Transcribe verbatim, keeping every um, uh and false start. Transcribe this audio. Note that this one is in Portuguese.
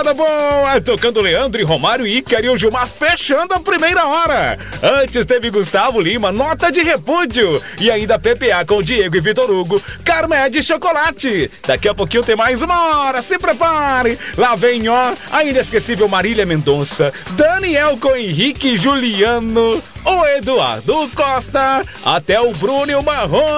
moçada boa! Tocando Leandro e Romário, Ícaro e o Gilmar fechando a primeira hora. Antes teve Gustavo Lima, Nota de Repúdio. E ainda P P A com Diego e Vitor Hugo, Carmé de Chocolate. Daqui a pouquinho tem mais uma hora, se prepare. Lá vem, ó, a inesquecível Marília Mendonça, Daniel com Henrique e Juliano, o Eduardo Costa, até o Bruno e o Marrom.